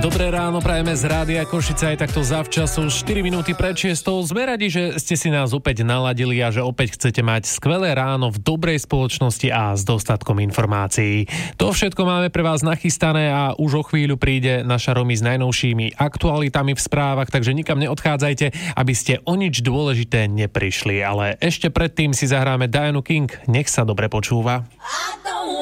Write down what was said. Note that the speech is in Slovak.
Dobré ráno prajeme z Rádia Košice aj takto zavčasu 4 minúty pred 6. Sme radi, že ste si nás opäť naladili a že opäť chcete mať skvelé ráno v dobrej spoločnosti a s dostatkom informácií. To všetko máme pre vás nachystané a už o chvíľu príde naša Romy s najnovšími aktualitami v správach, takže nikam neodchádzajte, aby ste o nič dôležité neprišli. Ale ešte predtým si zahráme Dianu King. Nech sa dobre počúva.